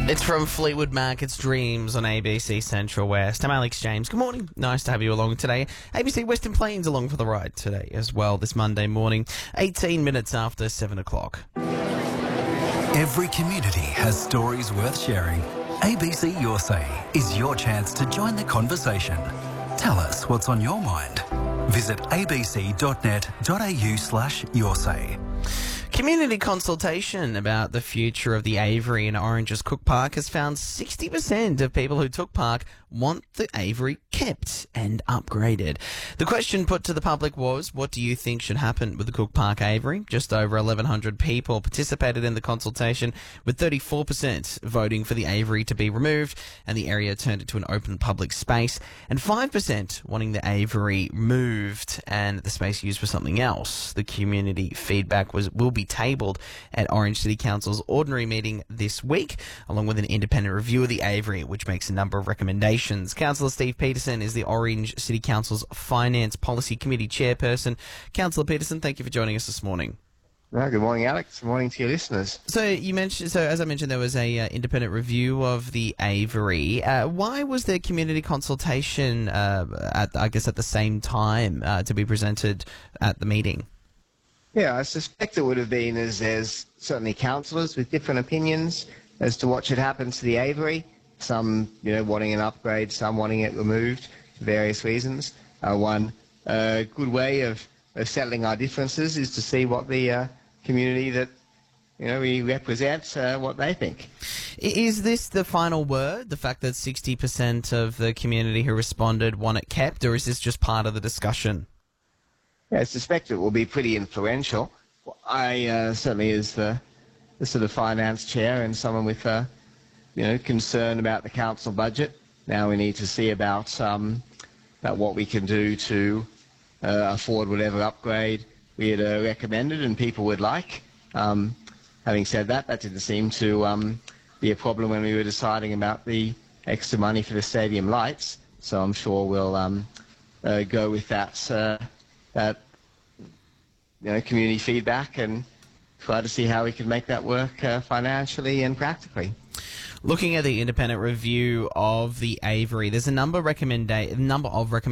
It's from Fleetwood Mac, it's Dreams on ABC Central West. I'm Alex James. Good morning. Nice to have you along today. ABC Western Plains along for the ride today as well this Monday morning, 18 minutes after 7 o'clock. Every community has stories worth sharing. ABC Your Say is your chance to join the conversation. Tell us what's on your mind. Visit abc.net.au/yoursay. Community consultation about the future of the Avery in Orange's Cook Park has found 60% of people who took part want the Avery kept and upgraded. The question put to the public was, what do you think should happen with the Cook Park Avery? Just over 1,100 people participated in the consultation, with 34% voting for the Avery to be removed and the area turned into an open public space, and 5% wanting the Avery moved and the space used for something else. The community feedback will be tabled at Orange City Council's ordinary meeting this week, along with an independent review of the Avery, which makes a number of recommendations. Councillor Steve Peterson is the Orange City Council's Finance Policy Committee chairperson. Councillor Peterson, thank you for joining us this morning. Good morning, Alex. Good morning to your listeners. So as I mentioned, there was a independent review of the Avery. Why was there community consultation at the same time to be presented at the meeting? Yeah, I suspect it would have been as there's certainly councillors with different opinions as to what should happen to the Avery. Some, wanting an upgrade, some wanting it removed for various reasons. One good way of settling our differences is to see what the community that we represent, what they think. Is this the final word, the fact that 60% of the community who responded want it kept, or is this just part of the discussion? Yeah, I suspect it will be pretty influential. I certainly, as the sort of finance chair and someone with concern about the council budget, now we need to see about what we can do to afford whatever upgrade we had recommended and people would like. Having said that, that didn't seem to be a problem when we were deciding about the extra money for the stadium lights. So I'm sure we'll go with that community feedback and try to see how we can make that work financially and practically. Looking at the independent review of the Avery, there's a number of recommendations